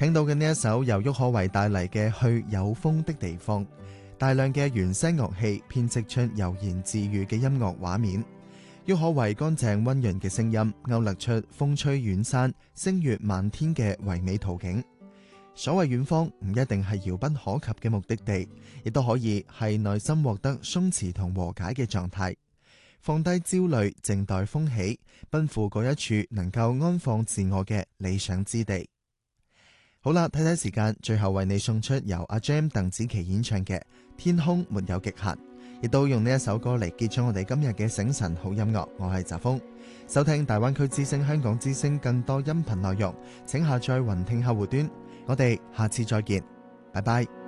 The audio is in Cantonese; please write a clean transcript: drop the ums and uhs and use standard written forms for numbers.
聽到嘅呢一首由郁可唯帶嚟嘅《去有風的地方》，大量嘅原聲樂器編織出悠然自癒嘅音樂畫面。郁可唯乾淨溫潤嘅聲音勾勒出風吹遠山、星月漫天嘅唯美圖景。所謂遠方唔一定係遙不可及嘅目的地，亦都可以係內心獲得鬆弛同和解嘅狀態。放低焦慮，靜待風起，奔赴嗰一處能夠安放自我嘅理想之地。好啦，睇睇時間，最後為你送出由阿 Jam 鄧紫棋演唱嘅《天空沒有極限》，亦都用呢一首歌嚟結束我哋今日嘅醒晨好音樂。我係澤峰，收聽大灣區之聲、香港之聲更多音頻內容，請下載雲聽客戶端。我哋下次再見，拜拜。